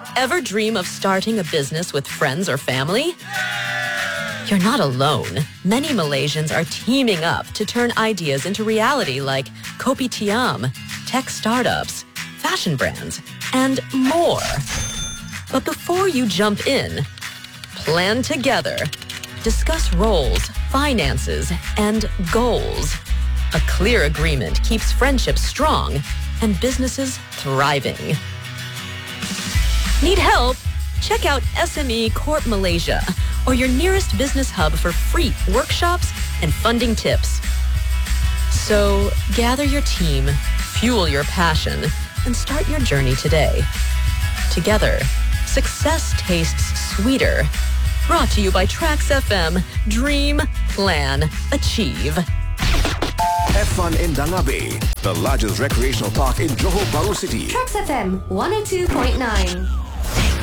Ever dream of starting a business with friends or family? You're not alone. Many Malaysians are teaming up to turn ideas into reality like Kopitiam, tech startups, fashion brands, and more. But before you jump in, plan together. Discuss roles, finances, and goals. A clear agreement keeps friendships strong and businesses thriving. Need help? Check out SME Corp Malaysia or your nearest business hub for free workshops and funding tips. So gather your team, fuel your passion, and start your journey today. Together, success tastes sweeter. Brought to you by Trax FM. Dream, plan, achieve. Have fun in Dangabe, the largest recreational park in Johor Bahru City. Trax FM 102.9.